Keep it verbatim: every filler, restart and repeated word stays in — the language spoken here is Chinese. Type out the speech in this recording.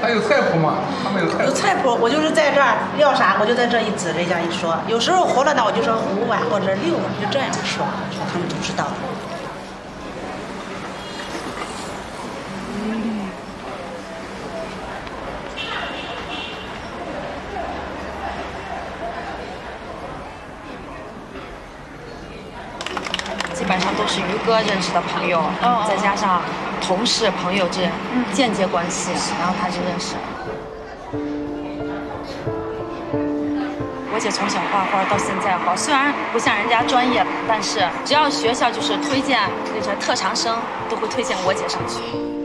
他有菜谱吗？他们有菜谱。 有菜谱，我就是在这儿要啥，我就在这一指，人家一说。有时候活了呢，我就说五碗或者六碗，就这样说，说他们都知道。 基本上都是于哥认识的朋友，哦、再加上同事朋友这间接关系，然后他就认识了。我姐从小画画到现在画，虽然不像人家专业，但是只要学校就是推荐那些特长生，都会推荐我姐上去。